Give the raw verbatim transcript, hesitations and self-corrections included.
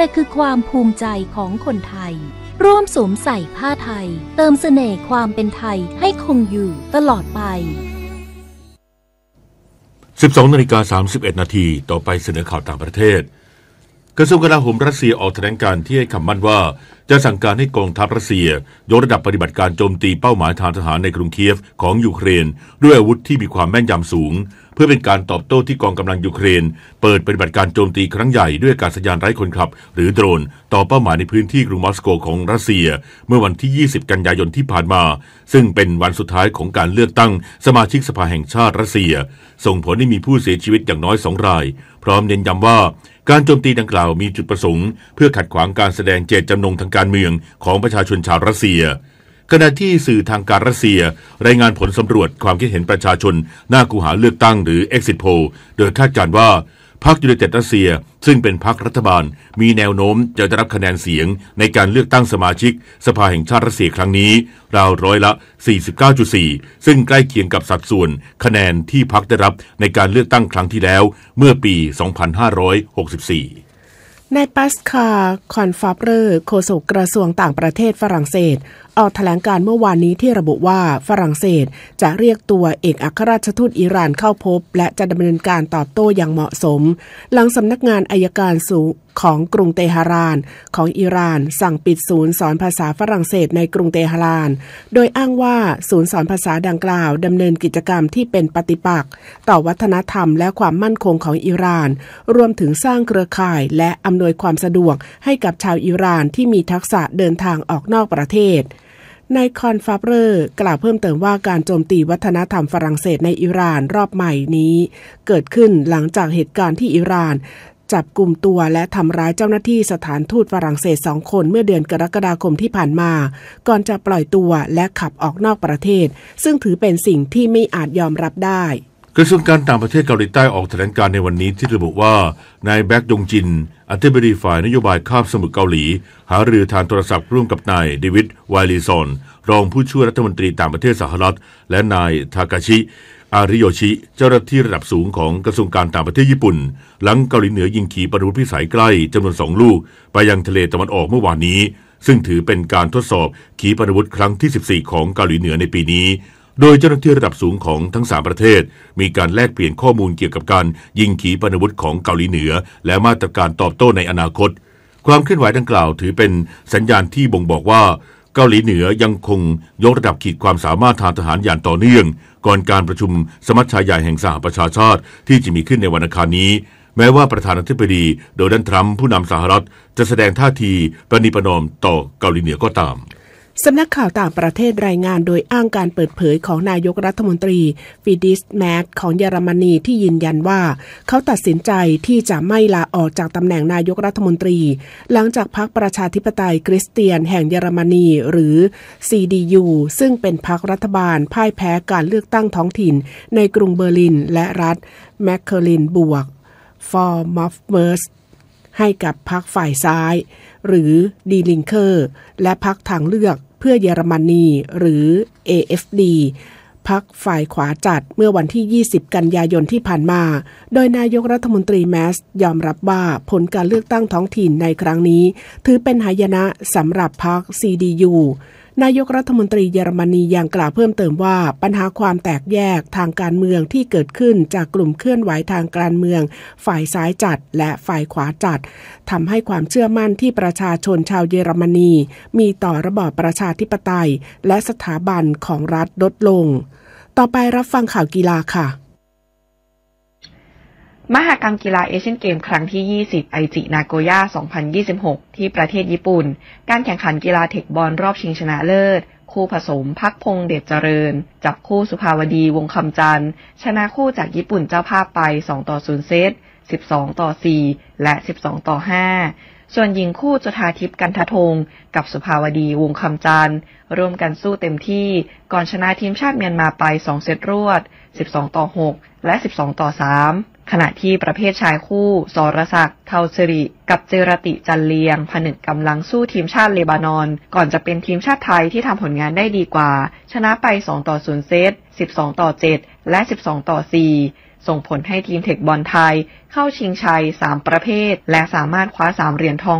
แต่คือความภูมิใจของคนไทยร่วมสวมใส่ผ้าไทยเติมเสน่ห์ความเป็นไทยให้คงอยู่ตลอดไปสิบสองนาฬิกาสามสิบเอ็ดนาทีต่อไปเสนอข่าวต่างประเทศกระทรวงกลาโหมรัสเซียออกแถลงการณ์ที่ให้คำมั่นว่าจะสั่งการให้กองทัพรัสเซียยกระดับปฏิบัติการโจมตีเป้าหมายทางทหารในกรุงเคียฟของยูเครนด้วยอาวุธที่มีความแม่นยำสูงเพื่อเป็นการตอบโต้ที่กองกำลังยูเครนเปิดปฏิบัติการโจมตีครั้งใหญ่ด้วยอากาศยานไร้คนขับหรือโดรนต่อเป้าหมายในพื้นที่กรุงมอสโกของรัสเซียเมื่อวันที่ยี่สิบกันยายนที่ผ่านมาซึ่งเป็นวันสุดท้ายของการเลือกตั้งสมาชิกสภาแห่งชาติรัสเซียส่งผลให้มีผู้เสียชีวิตอย่างน้อยสองรายพร้อมเน้นย้ำว่าการโจมตีดังกล่าวมีจุดประสงค์เพื่อขัดขวางการแสดงเจตจำนงทางการเมืองของประชาชนชาวรัสเซียขณะที่สื่อทางการรัสเซียรายงานผลสำรวจความคิดเห็นประชาชนหน้าคูหาเลือกตั้งหรือ Exit Poll โดยคาดการณ์ว่าพรรคยูไนเต็ดรัสเซียซึ่งเป็นพรรครัฐบาลมีแนวโน้มจะได้รับคะแนนเสียงในการเลือกตั้งสมาชิกสภาแห่งชาติรัสเซียครั้งนี้ราวร้อยละ สี่สิบเก้าจุดสี่ ซึ่งใกล้เคียงกับสัดส่วนคะแนนที่พรรคได้รับในการเลือกตั้งครั้งที่แล้วเมื่อปี สองพันห้าร้อยหกสิบสี่นายปัสคาคอนฟาเรอร์โฆษกกระทรวงต่างประเทศฝรั่งเศสออกแถลงการเมื่อวานนี้ที่ระบุว่าฝรั่งเศสจะเรียกตัวเอกอัครราชทูตอิหร่านเข้าพบและจะดำเนินการตอบโต้อย่างเหมาะสมหลังสำนักงานอัยการสูงของกรุงเตหะรานของอิหร่านสั่งปิดศูนย์สอนภาษาฝรั่งเศสในกรุงเตหะรานโดยอ้างว่าศูนย์สอนภาษาดังกล่าวดำเนินกิจกรรมที่เป็นปฏิปักษ์ต่อวัฒนธรรมและความมั่นคงของอิหร่านรวมถึงสร้างเครือข่ายและอำนวยความสะดวกให้กับชาวอิหร่านที่มีทักษะเดินทางออกนอกประเทศนายคอนฟาเรอร์กล่าวเพิ่มเติมว่าการโจมตีวัฒนธรรมฝรั่งเศสในอิหร่านรอบใหม่นี้เกิดขึ้นหลังจากเหตุการณ์ที่อิหร่านจับกลุ่มตัวและทำร้ายเจ้าหน้าที่สถานทูตฝรั่งเศสสองคนเมื่อเดือนกรกฎาคมที่ผ่านมาก่อนจะปล่อยตัวและขับออกนอกประเทศซึ่งถือเป็นสิ่งที่ไม่อาจยอมรับได้กระทรวงการต่างประเทศเกาหลีใต้ออกแถลงการในวันนี้ที่ระบุว่านายแบ็กยงจินอธิบดีฝ่ายนโยบายคาบสมุทรเกาหลีหารือทางโทรศัพท์ร่วมกับนายเดวิดไวลีซอนรองผู้ช่วยรัฐมนตรีต่างประเทศสหรัฐและนายทากาชิอาริโยชิเจ้าหน้าที่ระดับสูงของกระทรวงการต่างประเทศญี่ปุ่นหลังเกาหลีเหนือยิงขีปนาวุธพิสัยใกล้จำนวนสองลูกไปยังทะเลตะวันออกเมื่อวานนี้ซึ่งถือเป็นการทดสอบขีปนาวุธครั้งที่สิบสี่ของเกาหลีเหนือในปีนี้โดยเจ้าหน้าที่ระดับสูงของทั้งสามประเทศมีการแลกเปลี่ยนข้อมูลเกี่ยวกับการยิงขีปนาวุธของเกาหลีเหนือและมาตรการตอบโต้ในอนาคตความเคลื่อนไหวดังกล่าวถือเป็นสัญญาณที่บ่งบอกว่าเกาหลีเหนือยังคงยกระดับขีดความสามารถทางทหารอย่างต่อเนื่องก่อนการประชุมสมัชชาใหญ่แห่งสหประชาชาติที่จะมีขึ้นในวันอังคารนี้แม้ว่าประธานาธิบดีโดนัลด์ทรัมป์ผู้นำสหรัฐจะแสดงท่าทีประนีประนอมต่อเกาหลีเหนือก็ตามสำนักข่าวต่างประเทศรายงานโดยอ้างการเปิดเผยของนายกรัฐมนตรีฟิดิสแมทของเยอรมนีที่ยืนยันว่าเขาตัดสินใจที่จะไม่ลาออกจากตำแหน่งนายกรัฐมนตรีหลังจากพรรคประชาธิปไตยคริสเตียนแห่งเยอรมนีหรือ ซี ดี ยู ซึ่งเป็นพรรครัฐบาลพ่ายแพ้การเลือกตั้งท้องถิ่นในกรุงเบอร์ลินและรัฐแมคเคอรินบวกฟอร์มอฟเมอร์สให้กับพรรคฝ่ายซ้ายหรือดีลิงเคอร์และพรรคทางเลือกเพื่อเยอรมนีหรือ เอ เอฟ ดี พรรคฝ่ายขวาจัดเมื่อวันที่ยี่สิบกันยายนที่ผ่านมาโดยนายกรัฐมนตรีแมสยอมรับว่าผลการเลือกตั้งท้องถิ่นในครั้งนี้ถือเป็นหายนะสำหรับพรรค ซี ดี ยู นายกรัฐมนตรีเยอรมนียังกล่าวเพิ่มเติมว่าปัญหาความแตกแยกทางการเมืองที่เกิดขึ้นจากกลุ่มเคลื่อนไหวทางการเมืองฝ่ายซ้ายจัดและฝ่ายขวาจัดทำให้ความเชื่อมั่นที่ประชาชนชาวเยอรมนีมีต่อระบอบประชาธิปไตยและสถาบันของรัฐลดลงต่อไปรับฟังข่าวกีฬาค่ะมหกรรมกีฬาเอเชียนเกมครั้งที่ยี่สิบไอจินาโกย่าสองพันยี่สิบหกที่ประเทศญี่ปุ่นการแข่งขันกีฬาเทคบอลรอบชิงชนะเลิศคู่ผสมภักพงษ์เดชเจริญจับคู่สุภาวดีวงคำจันทร์ชนะคู่จากญี่ปุ่นเจ้าภาพไปสองต่อศูนย์เซตสิบสองต่อสี่และสิบสองต่อห้าส่วนหญิงคู่จุฑาทิพย์กันทธงกับสุภาวดีวงคำจันทร์ร่วมกันสู้เต็มที่ก่อนชนะทีมชาติเมียนมาไปสองเซตรวดสิบสองต่อหกและสิบสองต่อสามขณะที่ประเภทชายคู่สรศักดิ์เทาสิริกับเจรติจันเลียงผนึกกำลังสู้ทีมชาติเลบานอนก่อนจะเป็นทีมชาติไทยที่ทำผลงานได้ดีกว่าชนะไปสองต่อศูนย์เซตสิบสองต่อเจ็ดและสิบสองต่อสี่ส่งผลให้ทีมเทคบอลไทยเข้าชิงชัยสามประเภทและสามารถคว้าสามเหรียญทอง